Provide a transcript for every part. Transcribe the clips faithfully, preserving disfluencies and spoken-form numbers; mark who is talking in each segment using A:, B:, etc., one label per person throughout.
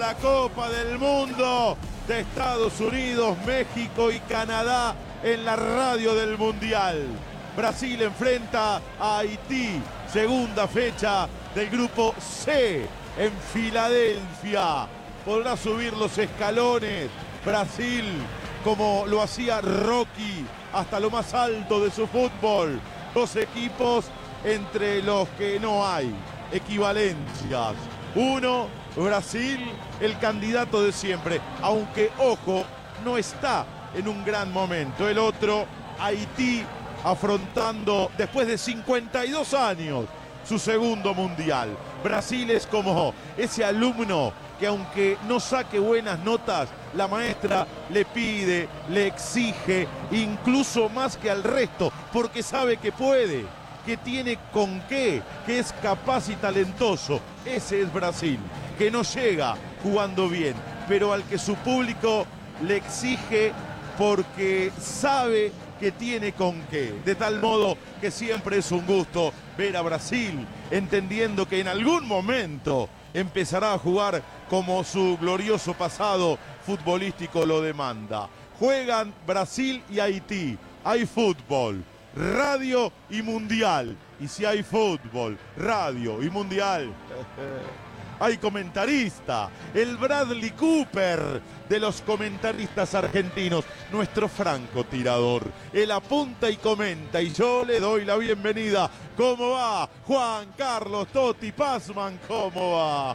A: la Copa del Mundo de Estados Unidos, México y Canadá en la radio del Mundial. Brasil enfrenta a Haití, segunda fecha del grupo C en Filadelfia. Podrá subir los escalones Brasil como lo hacía Rocky hasta lo más alto de su fútbol. Dos equipos entre los que no hay equivalencias. Uno, Brasil, el candidato de siempre, aunque, ojo, no está en un gran momento. El otro, Haití, afrontando después de cincuenta y dos años su segundo mundial. Brasil es como ese alumno que aunque no saque buenas notas, la maestra le pide, le exige, incluso más que al resto, porque sabe que puede, que tiene con qué, que es capaz y talentoso. Ese es Brasil, que no llega jugando bien, pero al que su público le exige porque sabe que tiene con qué. De tal modo que siempre es un gusto ver a Brasil, entendiendo que en algún momento empezará a jugar como su glorioso pasado futbolístico lo demanda. Juegan Brasil y Haití. Hay fútbol, radio y mundial. Y si hay fútbol, radio y mundial, hay comentarista, el Bradley Cooper de los comentaristas argentinos, nuestro francotirador. Él apunta y comenta y yo le doy la bienvenida. ¿Cómo va? Juan Carlos Totti Pazman, ¿cómo va?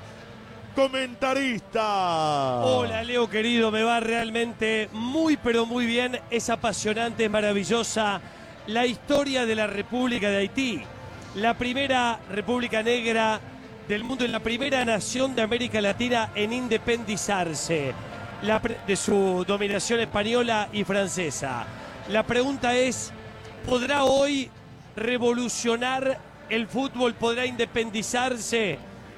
A: Comentarista.
B: Hola Leo querido, me va realmente muy pero muy bien. Es apasionante, es maravillosa la historia de la República de Haití. La primera república negra del mundo, en la primera nación de América Latina en independizarse la de su dominación española y francesa. La pregunta es, ¿podrá hoy revolucionar el fútbol? ¿Podrá independizarse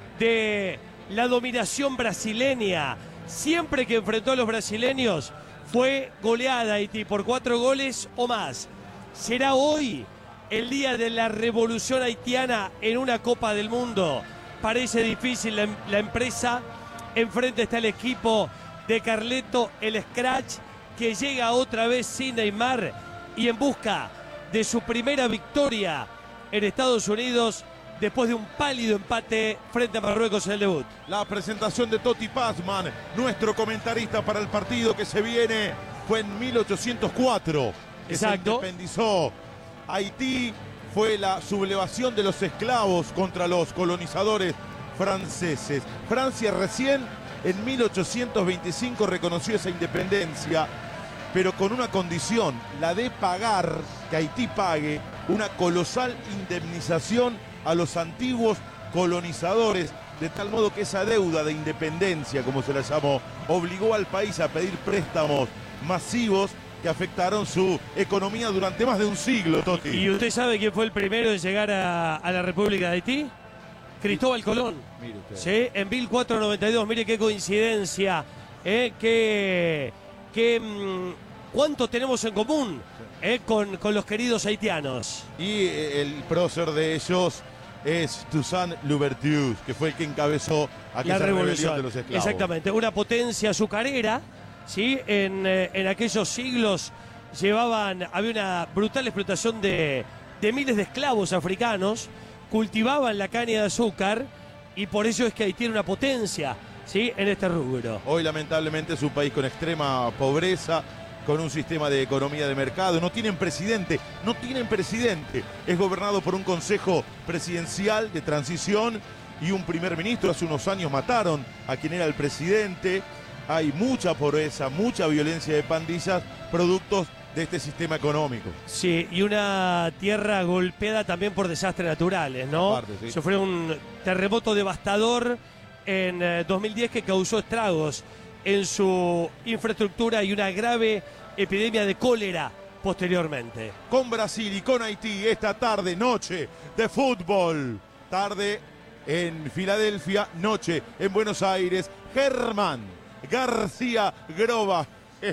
B: de la dominación brasileña? Siempre que enfrentó a los brasileños fue goleada Haití por cuatro goles o más. ¿Será hoy el día de la revolución haitiana en una Copa del Mundo? Parece difícil la, la empresa. Enfrente está el equipo de Carleto, el Scratch, que llega otra vez sin Neymar y en busca de su primera victoria en Estados Unidos después de un pálido empate frente a Marruecos en el debut.
A: La presentación de Totti Pazman, nuestro comentarista para el partido que se viene, fue en mil ochocientos cuatro.
B: Exacto.
A: Se independizó Haití. Fue la sublevación de los esclavos contra los colonizadores franceses. Francia recién en mil ochocientos veinticinco reconoció esa independencia, pero con una condición, la de pagar, que Haití pague una colosal indemnización a los antiguos colonizadores, de tal modo que esa deuda de independencia, como se la llamó, obligó al país a pedir préstamos masivos que afectaron su economía durante más de un siglo, Totti.
B: ¿Y usted sabe quién fue el primero en llegar a, a la República de Haití? Cristóbal Colón.
A: Mire usted.
B: Sí, en mil cuatrocientos noventa y dos. Mire qué coincidencia. ¿eh? Qué, qué, mmm, ¿Cuánto tenemos en común eh, con, con los queridos haitianos?
A: Y el prócer de ellos es Toussaint Louverture, que fue el que encabezó aquella
B: la revolución
A: rebelión de los esclavos.
B: Exactamente, una potencia azucarera. ¿Sí? En, eh, en aquellos siglos llevaban, había una brutal explotación de, de miles de esclavos africanos, cultivaban la caña de azúcar y por eso es que Haití tiene una potencia, ¿sí? En este rubro.
A: Hoy lamentablemente es un país con extrema pobreza, con un sistema de economía de mercado, no tienen presidente, no tienen presidente, es gobernado por un consejo presidencial de transición y un primer ministro. Hace unos años mataron a quien era el presidente. Hay mucha pobreza, mucha violencia de pandillas, productos de este sistema económico.
B: Sí, y una tierra golpeada también por desastres naturales, ¿no?
A: Aparte, sí.
B: Sufrió un terremoto devastador en eh, dos mil diez que causó estragos en su infraestructura y una grave epidemia de cólera posteriormente.
A: Con Brasil y con Haití, esta tarde, noche de fútbol. Tarde en Filadelfia, noche en Buenos Aires. Germán García Groba.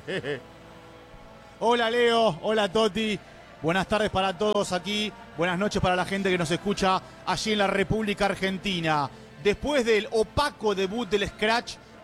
C: Hola Leo, hola Totti, buenas tardes para todos aquí, buenas noches para la gente que nos escucha allí en la República Argentina. Después del opaco debut del Scratch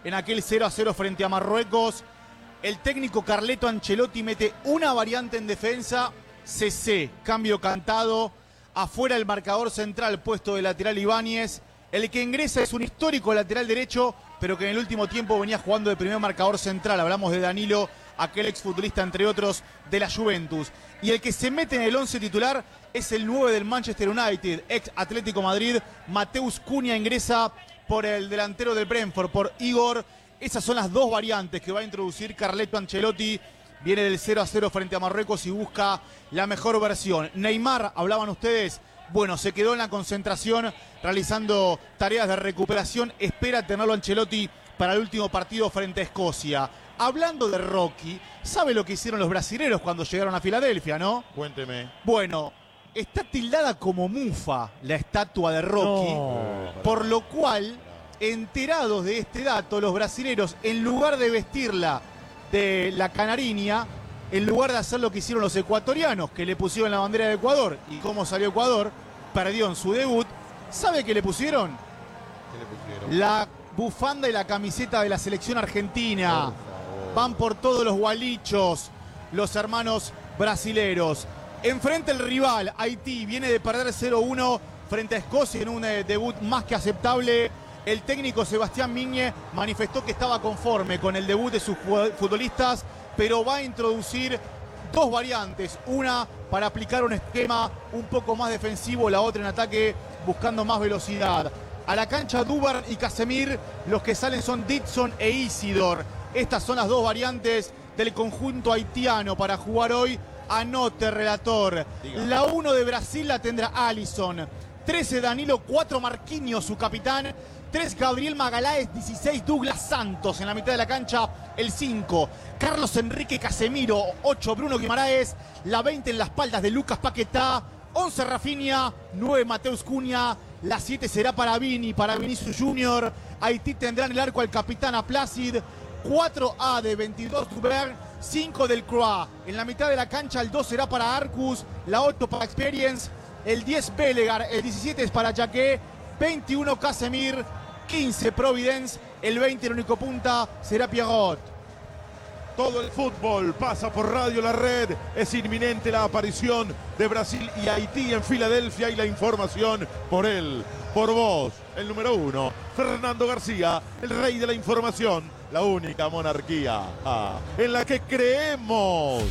C: en aquel cero a cero frente a Marruecos. El técnico Carleto Ancelotti mete una variante en defensa, C C, cambio cantado, afuera el marcador central, puesto de lateral Ibáñez. El que ingresa es un histórico lateral derecho, pero que en el último tiempo venía jugando de primer marcador central. Hablamos de Danilo, aquel exfutbolista, entre otros, de la Juventus. Y el que se mete en el once titular es el nueve del Manchester United, ex Atlético Madrid. Mateus Cunha ingresa por el delantero del Brentford, por Igor. Esas son las dos variantes que va a introducir Carleto Ancelotti. Viene del cero a cero frente a Marruecos y busca la mejor versión. Neymar, hablaban ustedes, bueno, se quedó en la concentración realizando tareas de recuperación. Espera tenerlo Ancelotti para el último partido frente a Escocia. Hablando de Rocky, ¿sabe lo que hicieron los brasileros cuando llegaron a Filadelfia, no?
A: Cuénteme.
C: Bueno, está tildada como mufa la estatua de Rocky,
B: No.
C: por lo cual, enterados de este dato, los brasileros, en lugar de vestirla de la canariña, en lugar de hacer lo que hicieron los ecuatorianos, que le pusieron la bandera de Ecuador, y cómo salió Ecuador, perdió en su debut, ¿sabe qué le pusieron?
A: ¿Qué le pusieron?
C: La bufanda y la camiseta de la selección argentina.
A: Por favor.
C: Van por todos los gualichos, los hermanos brasileros. Enfrente el rival, Haití, viene de perder cero uno frente a Escocia en un eh, debut más que aceptable. El técnico Sebastián Migne manifestó que estaba conforme con el debut de sus futbolistas, pero va a introducir dos variantes. Una para aplicar un esquema un poco más defensivo, la otra en ataque buscando más velocidad. A la cancha Dubar y Casemir, los que salen son Dixon e Isidor. Estas son las dos variantes del conjunto haitiano para jugar hoy. Anote, relator.
A: Diga.
C: La uno de Brasil la tendrá Alisson. trece Danilo, cuatro Marquinhos, su capitán. tres Gabriel Magaláes, dieciséis Douglas Santos. En la mitad de la cancha, el cinco Carlos Enrique Casemiro. ocho Bruno Guimaraes. La veinte en las espaldas de Lucas Paquetá. once Rafinha. nueve Mateus Cunha. La siete será para Vini, para Vinicius Junior. Haití tendrá en el arco al capitán a Placid. cuatro A de veintidós Dubert. cinco del Croix. En la mitad de la cancha el dos será para Arcus. La ocho para Experience. El diez Belegar. El diecisiete es para Jaqué. veintiuno Casemir. quince Providence. El veinte el único punta será Pierrot.
A: Todo el fútbol pasa por Radio La Red. Es inminente la aparición de Brasil y Haití en Filadelfia y la información por él, por vos, el número uno, Fernando García, el rey de la información, la única monarquía ah, en la que creemos.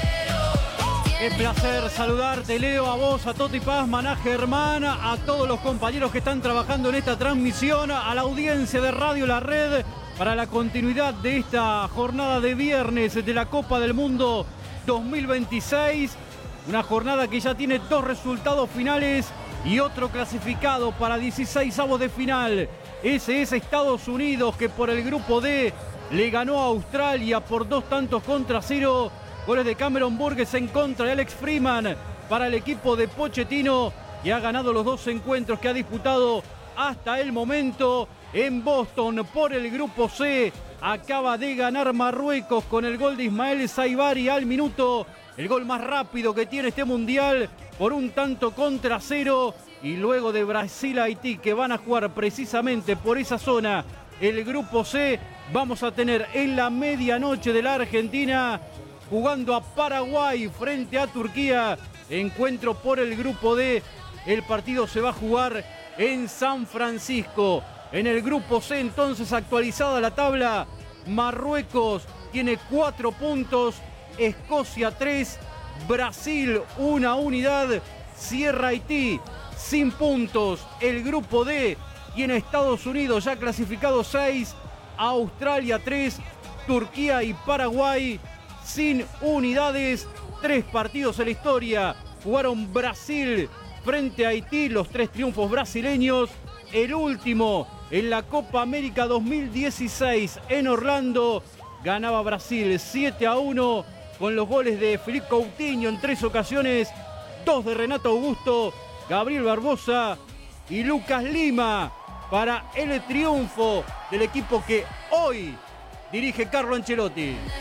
D: Qué placer saludarte, Leo, a vos, a Toti Pazman, a Germán, a todos los compañeros que están trabajando en esta transmisión, a la audiencia de Radio La Red, para la continuidad de esta jornada de viernes de la Copa del Mundo dos mil veintiséis. Una jornada que ya tiene dos resultados finales y otro clasificado para dieciseisavos de final. Ese es Estados Unidos, que por el grupo D le ganó a Australia por dos tantos contra cero. Goles de Cameron Burgess en contra de Alex Freeman para el equipo de Pochettino, que ha ganado los dos encuentros que ha disputado hasta el momento. En Boston, por el grupo C, acaba de ganar Marruecos con el gol de Ismael Saibari al minuto. El gol más rápido que tiene este mundial por un tanto contra cero. Y luego de Brasil-Haití, que van a jugar precisamente por esa zona, el grupo C, vamos a tener en la medianoche de la Argentina jugando a Paraguay frente a Turquía. Encuentro por el grupo D. El partido se va a jugar en San Francisco. En el grupo C, entonces, actualizada la tabla, Marruecos tiene cuatro puntos, Escocia tres, Brasil una unidad, cierra Haití sin puntos. El grupo D tiene Estados Unidos ya clasificado seis, Australia tres, Turquía y Paraguay sin unidades. Tres partidos en la historia jugaron Brasil frente a Haití, los tres triunfos brasileños. El último en la Copa América dos mil dieciséis en Orlando, ganaba Brasil siete a uno con los goles de Filipe Coutinho en tres ocasiones, dos de Renato Augusto, Gabriel Barbosa y Lucas Lima para el triunfo del equipo que hoy dirige Carlo Ancelotti.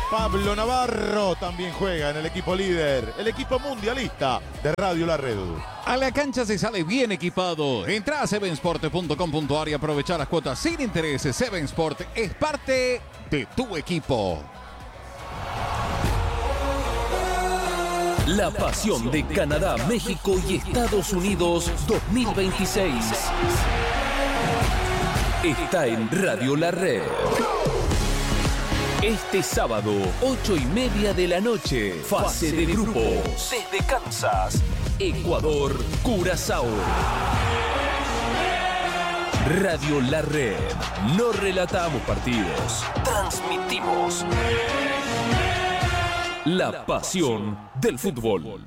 A: Pablo Navarro también juega en el equipo líder, el equipo mundialista de Radio La Red.
E: A la cancha se sale bien equipado. Entra a seven sport punto com punto a r y aprovecha las cuotas sin intereses. Seven Sport es parte de tu equipo.
F: La pasión de Canadá, México y Estados Unidos dos mil veintiséis está en Radio La Red. Este sábado, ocho y media de la noche, fase de grupos. Desde Kansas, Ecuador, Curazao. Radio La Red. No relatamos partidos, transmitimos la pasión del fútbol.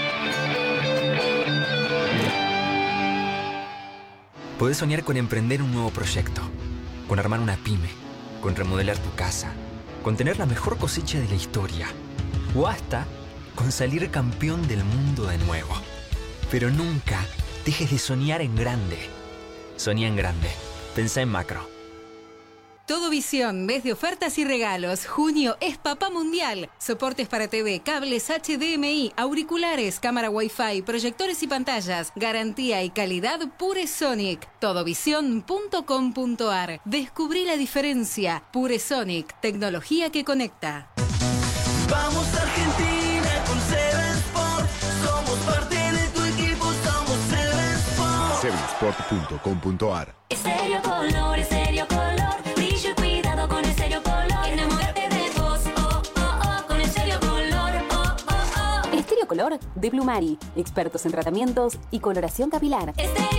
G: Podés soñar con emprender un nuevo proyecto, con armar una pyme, con remodelar tu casa, con tener la mejor cosecha de la historia, o hasta con salir campeón del mundo de nuevo. Pero nunca dejes de soñar en grande. Soñá en grande. Pensá en macro.
H: Todo Visión, mes de ofertas y regalos. Junio es Papá Mundial. Soportes para T V, cables H D M I, auriculares, cámara Wi-Fi, proyectores y pantallas. Garantía y calidad Pure Sonic. todo visión punto com punto a r. Descubrí la diferencia. Pure Sonic, tecnología que conecta.
I: Vamos Argentina con Seven Sport. Somos parte de tu equipo, somos Seven Sport.
J: seven sport punto com punto a r.
K: Estéreo Color, Estéreo Color. Brillo y cuidado con Estéreo Color. Enamórate de vos, oh, oh, oh, con Estéreo Color, oh, oh, oh.
L: Estéreo Color de Plumari. Expertos en tratamientos y coloración capilar.
K: Estéreo